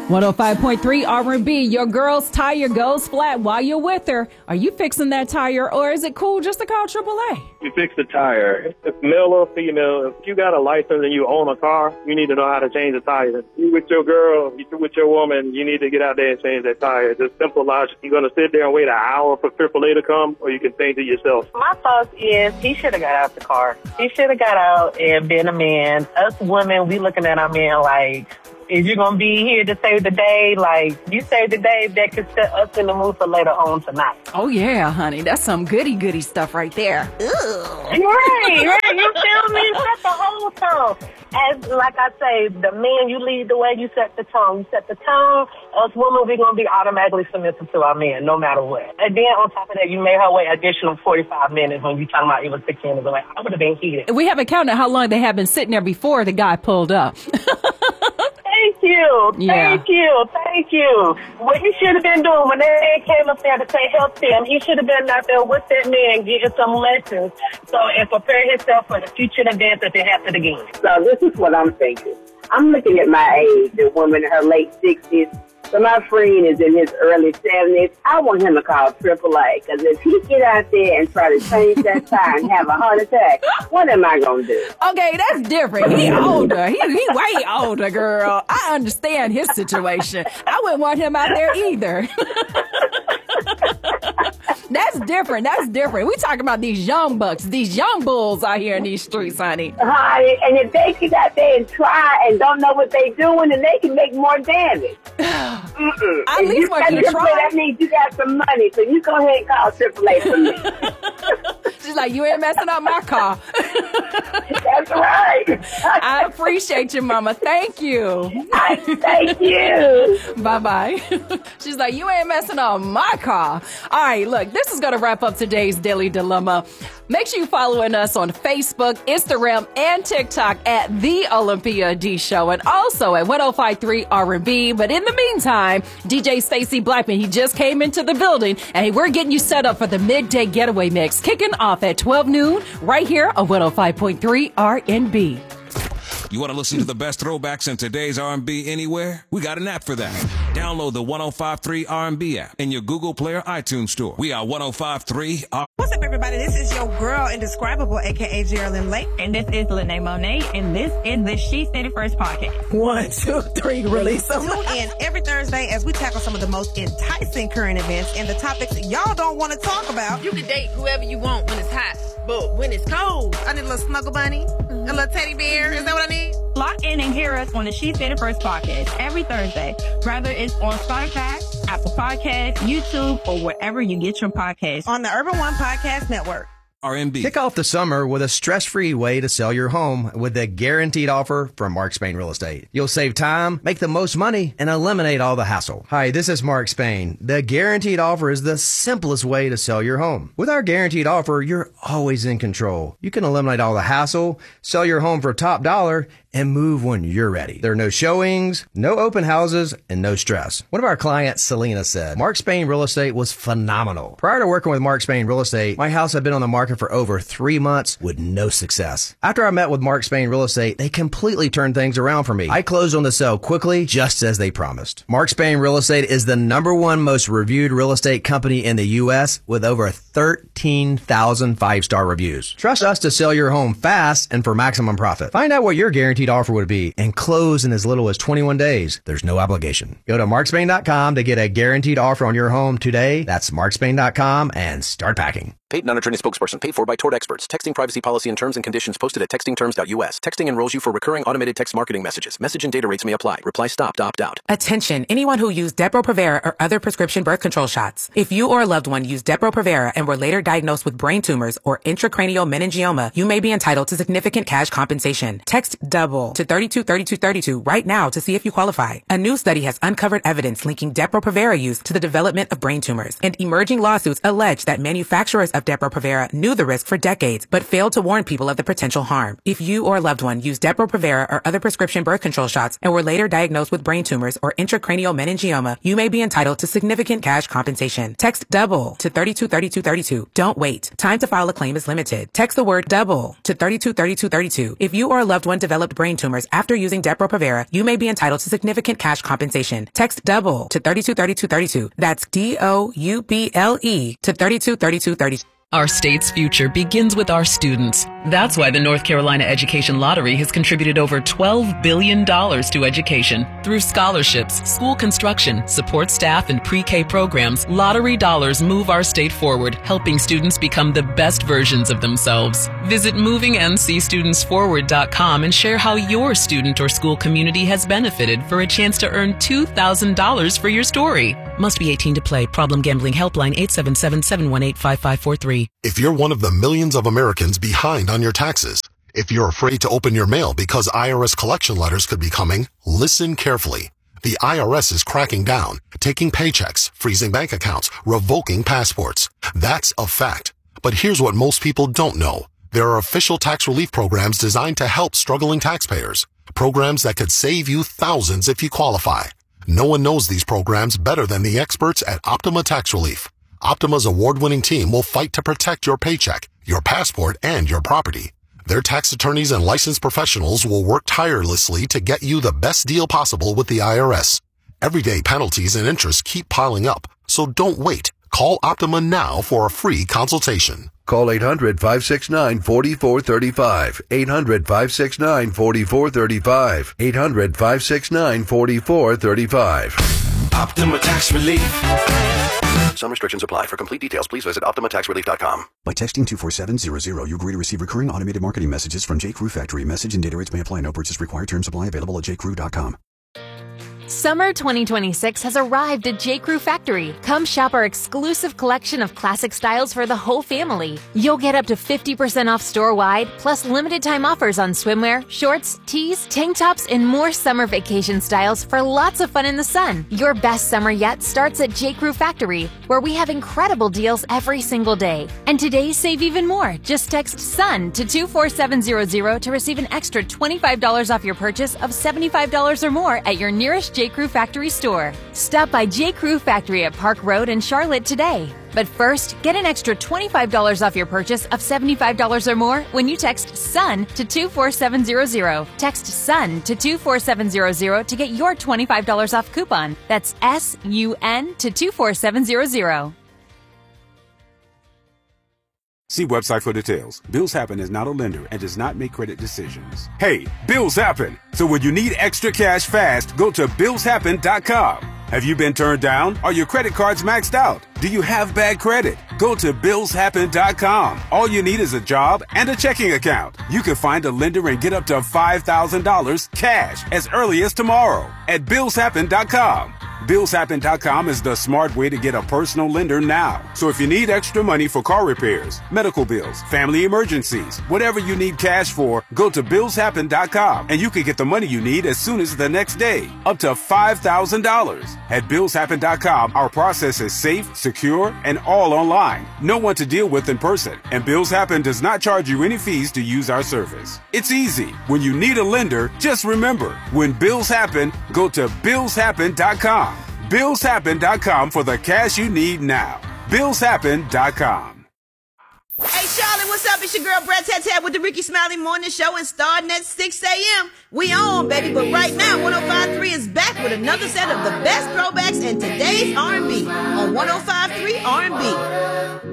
105.3 R&B, your girl's tire goes flat while you're with her. Are you fixing that tire, or is it cool just to call AAA? You fix the tire. If male or female, if you got a license and you own a car, you need to know how to change the tire. You with your girl, you with your woman, you need to get out there and change that tire. It's just simple logic. You're going to sit there and wait an hour for AAA to come, or you can change it yourself. My thoughts is he should have got out the car. He should have got out and been a man. Us women, we looking at our men like, is you going to be here to save the day? Like, you save the day, that could set us in the mood for later on tonight. Oh, yeah, honey. That's some goody stuff right there. Right. You feel me? Set the whole tone. As, like I say, the man, you lead the way, you set the tone. You set the tone. Us women, we're going to be automatically submissive to our men, no matter what. And then on top of that, you made her wait additional 45 minutes when you talking about it was 6 minutes away. I would have been heated. We haven't counted how long they have been sitting there before the guy pulled up. Thank you. Thank you. What he should have been doing when that man came up there to say help him, he should have been out there with that man getting some lessons and prepare himself for the future events if it happens again. So this is what I'm thinking. I'm looking at my age, the woman in her late 60s. So my friend is in his early 70s. I want him to call AAA, because if he get out there and try to change that tire and have a heart attack, what am I going to do? Okay, that's different. He older. He way older, girl. I understand his situation. I wouldn't want him out there either. That's different. We talking about these young bucks, these young bulls out here in these streets, honey. Honey, and if they get out there and try and don't know what they doing, then they can make more damage. I at least want you to try. That means you got some money, so you go ahead and call AAA for me. She's like, you ain't messing up my car. That's right. I appreciate you, Mama. Thank you. Thank you. Bye-bye. She's like, you ain't messing up my car. All right, look, this is going to wrap up today's Daily Dilemma. Make sure you're following us on Facebook, Instagram, and TikTok at The Olympia D Show, and also at 105.3 R&B. But in the meantime, DJ Stacey Blackman, he just came into the building, and we're getting you set up for the Midday Getaway Mix, kicking off at 12 noon right here on 105.3 R&B. You want to listen to the best throwbacks in today's R&B anywhere? We got an app for that. Download the 105.3 R&B app in your Google Play or iTunes store. We are 105.3 R&B. What's up, everybody? This is your girl, Indescribable, a.k.a. Geraldine Lake. And this is Lene Monet, and this is the She Said It First podcast. 1, 2, 3, release them. Tune in every Thursday as we tackle some of the most enticing current events and the topics y'all don't want to talk about. You can date whoever you want when it's hot, but when it's cold, I need a little snuggle bunny, a little teddy bear. Is that what I need? Lock in and hear us on the She Said It First podcast every Thursday, whether it's on Spotify, Apple Podcasts, YouTube, or wherever you get your podcasts. On the Urban One Podcast Network. R&B. Kick off the summer with a stress-free way to sell your home with a guaranteed offer from Mark Spain Real Estate. You'll save time, make the most money, and eliminate all the hassle. Hi, this is Mark Spain. The guaranteed offer is the simplest way to sell your home. With our guaranteed offer, you're always in control. You can eliminate all the hassle, sell your home for top dollar, and move when you're ready. There are no showings, no open houses, and no stress. One of our clients, Selena, said, Mark Spain Real Estate was phenomenal. Prior to working with Mark Spain Real Estate, my house had been on the market for over 3 months with no success. After I met with Mark Spain Real Estate, they completely turned things around for me. I closed on the sale quickly, just as they promised. Mark Spain Real Estate is the #1 most reviewed real estate company in the U.S. with over 13,000 5-star reviews. Trust us to sell your home fast and for maximum profit. Find out what your guaranteed offer would be and close in as little as 21 days. There's no obligation. Go to markspain.com to get a guaranteed offer on your home today. That's markspain.com and start packing. Paid non-attorney spokesperson paid for by Tort Experts. Texting privacy policy and terms and conditions posted at textingterms.us. Texting enrolls you for recurring automated text marketing messages. Message and data rates may apply. Reply stop to opt out. Attention, anyone who used Depo-Provera or other prescription birth control shots. If you or a loved one used Depo-Provera and were later diagnosed with brain tumors or intracranial meningioma, you may be entitled to significant cash compensation. Text DOUBLE to 323232 right now to see if you qualify. A new study has uncovered evidence linking Depo-Provera use to the development of brain tumors, and emerging lawsuits allege that manufacturers of of Depo-Provera knew the risk for decades, but failed to warn people of the potential harm. If you or a loved one used Depo-Provera or other prescription birth control shots and were later diagnosed with brain tumors or intracranial meningioma, you may be entitled to significant cash compensation. Text DOUBLE to 323232. Don't wait. Time to file a claim is limited. Text the word DOUBLE to 323232. If you or a loved one developed brain tumors after using Depo-Provera, you may be entitled to significant cash compensation. Text DOUBLE to 323232. That's DOUBLE to 323232. Our state's future begins with our students. That's why the North Carolina Education Lottery has contributed over $12 billion to education. Through scholarships, school construction, support staff, and pre-K programs, lottery dollars move our state forward, helping students become the best versions of themselves. Visit movingncstudentsforward.com and share how your student or school community has benefited for a chance to earn $2,000 for your story. Must be 18 to play. Problem Gambling Helpline 877-718-5543. If you're one of the millions of Americans behind on your taxes, if you're afraid to open your mail because IRS collection letters could be coming, listen carefully. The IRS is cracking down, taking paychecks, freezing bank accounts, revoking passports. That's a fact. But here's what most people don't know. There are official tax relief programs designed to help struggling taxpayers. Programs that could save you thousands if you qualify. No one knows these programs better than the experts at Optima Tax Relief. Optima's award-winning team will fight to protect your paycheck, your passport, and your property. Their tax attorneys and licensed professionals will work tirelessly to get you the best deal possible with the IRS. Everyday penalties and interest keep piling up, so don't wait. Call Optima now for a free consultation. Call 800-569-4435. 800-569-4435. 800-569-4435. Optima Tax Relief. Some restrictions apply. For complete details, please visit OptimaTaxRelief.com. By texting 24700, you agree to receive recurring automated marketing messages from J.Crew Factory. Message and data rates may apply. No purchase required. Terms apply. Available at jcrew.com. Summer 2026 has arrived at J.Crew Factory. Come shop our exclusive collection of classic styles for the whole family. You'll get up to 50% off store-wide, plus limited time offers on swimwear, shorts, tees, tank tops, and more summer vacation styles for lots of fun in the sun. Your best summer yet starts at J.Crew Factory, where we have incredible deals every single day. And today, save even more. Just text SUN to 24700 to receive an extra $25 off your purchase of $75 or more at your nearest J.Crew Factory store. Stop by J.Crew Factory at Park Road in Charlotte today. But first, get an extra $25 off your purchase of $75 or more when you text SUN to 24700. Text SUN to 24700 to get your $25 off coupon. That's SUN to 24700. See website for details. Bills Happen is not a lender and does not make credit decisions. Hey, bills happen. So when you need extra cash fast, go to BillsHappen.com. Have you been turned down? Are your credit cards maxed out? Do you have bad credit? Go to BillsHappen.com. All you need is a job and a checking account. You can find a lender and get up to $5,000 cash as early as tomorrow at BillsHappen.com. BillsHappen.com is the smart way to get a personal lender now. So if you need extra money for car repairs, medical bills, family emergencies, whatever you need cash for, go to BillsHappen.com and you can get the money you need as soon as the next day, up to $5,000. At BillsHappen.com, our process is safe, secure, and all online. No one to deal with in person, and Bills Happen does not charge you any fees to use our service. It's easy. When you need a lender, just remember, when bills happen, go to BillsHappen.com. BillsHappen.com for the cash you need now. BillsHappen.com. Hey, Charlotte, what's up? It's your girl, Brad Tat with the Ricky Smiley Morning Show, and starting at 6 a.m. We on, baby. But right now, 105.3 is back with another set of the best throwbacks in today's R&B on 105.3 R&B.